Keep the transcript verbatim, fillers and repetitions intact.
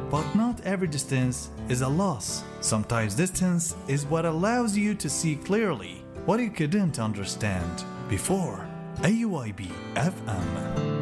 But not every distance is a loss. Sometimes distance is what allows you to see clearly what you couldn't understand before. A U I B F M